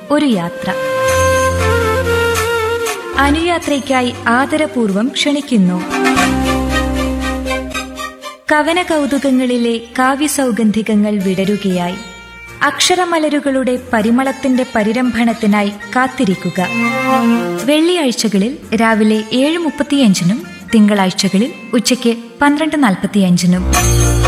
ഒരു യാത്ര. അനുയാത്രയ്ക്കായി ആദരപൂർവം ക്ഷണിക്കുന്നു. കവന കൗതുകങ്ങളിലെ കാവ്യസൗഗന്ധികങ്ങൾ വിടരുകയായി. അക്ഷരമലരുകളുടെ പരിമളത്തിന്റെ പരിരംഭണത്തിനായി കാത്തിരിക്കുക. വെള്ളിയാഴ്ചകളിൽ രാവിലെ 7:35 തിങ്കളാഴ്ചകളിൽ ഉച്ചയ്ക്ക് 12:45.